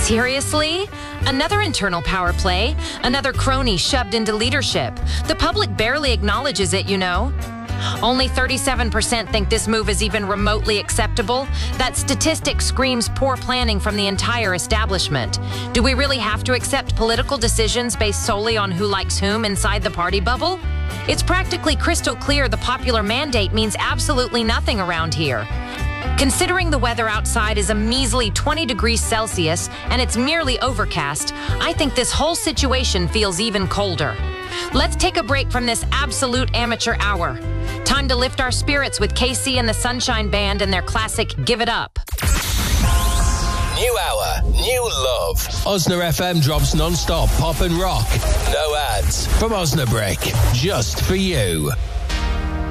Seriously? Another internal power play? Another crony shoved into leadership? The public barely acknowledges it, you know. Only 37% think this move is even remotely acceptable. That statistic screams poor planning from the entire establishment. Do we really have to accept political decisions based solely on who likes whom inside the party bubble? It's practically crystal clear the popular mandate means absolutely nothing around here. Considering the weather outside is a measly 20 degrees Celsius and it's merely overcast, I think this whole situation feels even colder. Let's take a break from this absolute amateur hour. Time to lift our spirits with KC and the Sunshine Band and their classic Give It Up. New hour, new love. Osna FM drops non-stop pop and rock. No ads from Osnabrick, just for you.